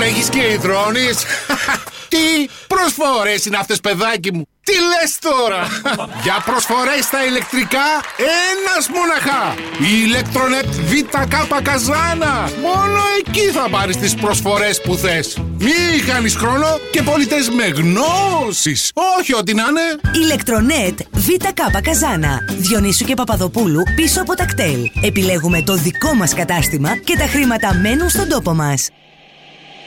Έχεις και υδρώνεις? Τι προσφορές είναι αυτές, παιδάκι μου? Τι λες τώρα? Για προσφορές στα ηλεκτρικά, ένας μοναχά. Η Ηλεκτρονετ ΒΚ Καζάνα. Μόνο εκεί θα πάρεις τις προσφορές που θες. Μη χάνεις χρόνο και πολίτες με γνώσεις. Όχι ό,τι να είναι. Ηλεκτρονετ ΒΚ Καζάνα. Διονύσου και Παπαδοπούλου, πίσω από τα κτέλ. Επιλέγουμε το δικό μας κατάστημα και τα χρήματα μένουν στον τόπο μας.